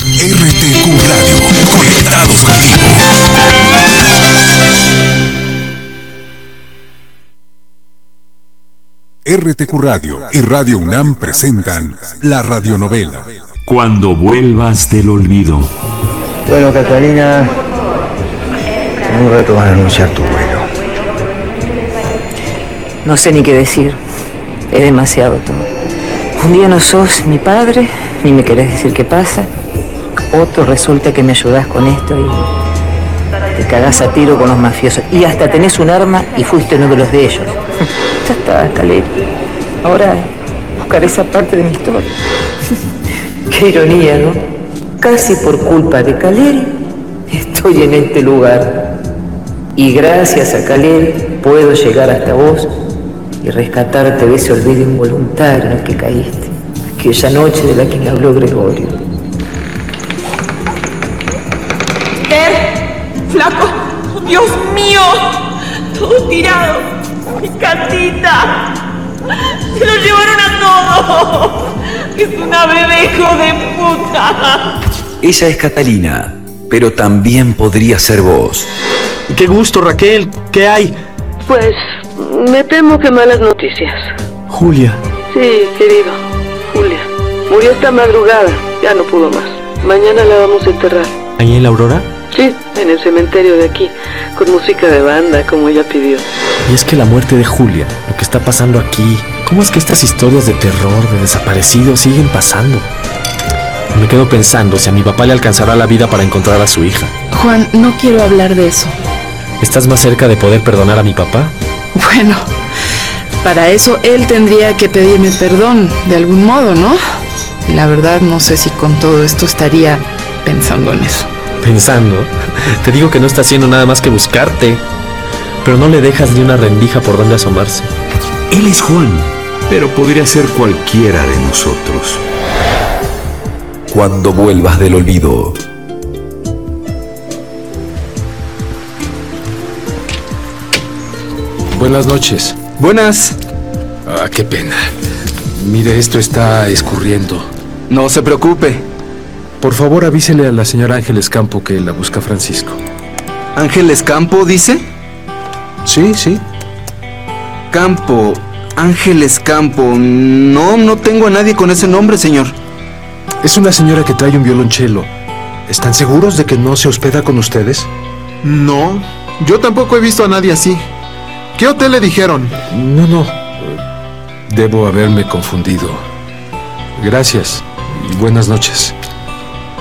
RTQ Radio, conectados contigo. RTQ Radio y Radio UNAM presentan la radionovela Cuando vuelvas del olvido. Bueno, Catalina, en un rato van a anunciar tu vuelo. No sé ni qué decir. Es demasiado todo. Un día no sos mi padre, ni me querés decir qué pasa. Otro resulta que me ayudás con esto y te cagás a tiro con los mafiosos. Y hasta tenés un arma y fuiste uno de los de ellos. Ya está, Caleri. Ahora buscaré esa parte de mi historia. Qué ironía, ¿no? Casi por culpa de Caleri estoy en este lugar. Y gracias a Caleri puedo llegar hasta vos y rescatarte de ese olvido involuntario en el que caíste. Aquella noche de la que me habló Gregorio. ¡Flaco! ¡Dios mío! Todo tirado. ¡Mi catita! ¡Se lo llevaron a todo! ¡Es una bebé, hijo de puta! Ella es Catalina, pero también podría ser vos. ¡Qué gusto, Raquel! ¿Qué hay? Pues, me temo que malas noticias. Julia. Sí, querido, Julia. Murió esta madrugada, ya no pudo más. Mañana la vamos a enterrar. ¿Ahí en la Aurora? Sí, en el cementerio de aquí, con música de banda, como ella pidió. Y es que la muerte de Julia, lo que está pasando aquí, ¿cómo es que estas historias de terror, de desaparecidos, siguen pasando? Me quedo pensando si a mi papá le alcanzará la vida para encontrar a su hija. Juan, no quiero hablar de eso. ¿Estás más cerca de poder perdonar a mi papá? Bueno, para eso él tendría que pedirme perdón, de algún modo, ¿no? La verdad no sé si con todo esto estaría pensando en eso. ¿Pensando? Te digo que no está haciendo nada más que buscarte. Pero no le dejas ni una rendija por donde asomarse. Él es Juan, pero podría ser cualquiera de nosotros. Cuando vuelvas del olvido. Buenas noches. Buenas. Ah, qué pena. Mire, esto está escurriendo. No se preocupe. Por favor, avísele a la señora Ángeles Campo que la busca Francisco. ¿Ángeles Campo, dice? Sí. Campo. Ángeles Campo. No tengo a nadie con ese nombre, señor. Es una señora que trae un violonchelo. ¿Están seguros de que no se hospeda con ustedes? No, yo tampoco he visto a nadie así. ¿Qué hotel le dijeron? No. Debo haberme confundido. Gracias y buenas noches.